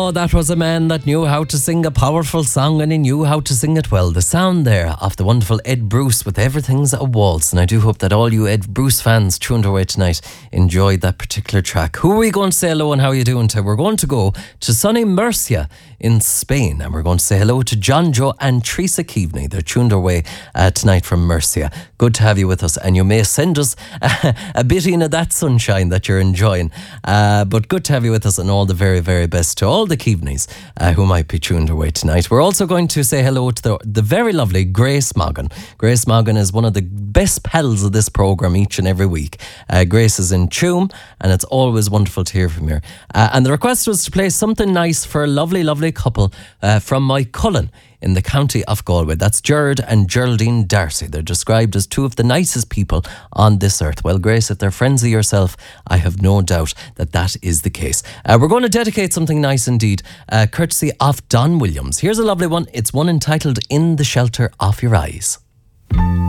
Oh, that was a man that knew how to sing a powerful song, and he knew how to sing it well. The sound there of the wonderful Ed Bruce with Everything's a Waltz. And I do hope that all you Ed Bruce fans tuned away tonight enjoyed that particular track. Who are we going to say hello and how are you doing to? We're going to go to sunny Murcia in Spain, and we're going to say hello to John Joe and Teresa Keaveney. They're tuned away tonight from Murcia. Good to have you with us, and you may send us a bit of that sunshine that you're enjoying. But good to have you with us, and all the very, very best to all the Keavneys who might be tuned away tonight. We're also going to say hello to the very lovely Grace Moggan. Grace Moggan is one of the best pals of this programme each and every week. Grace is in Tuam, and it's always wonderful to hear from her. And the request was to play something nice for a lovely, lovely couple from Moycullen in the county of Galway. That's Gerard and Geraldine Darcy. They're described as two of the nicest people on this earth. Well, Grace, if they're friends of yourself, I have no doubt that that is the case. We're going to dedicate something nice indeed, courtesy of Don Williams. Here's a lovely one. It's one entitled In the Shelter of Your Eyes.